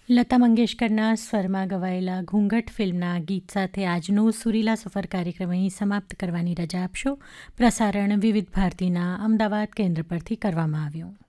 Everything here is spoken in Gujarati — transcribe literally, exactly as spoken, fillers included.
લતા મંગેશકરના સ્વરમાં ગવાયેલા ઘૂંઘટ ફિલ્મના ગીત સાથે આજનો સુરીલા સફર કાર્યક્રમ અહીં સમાપ્ત કરવાની રજા આપશો. પ્રસારણ વિવિધ ભારતીના અમદાવાદ કેન્દ્ર પરથી કરવામાં આવ્યું.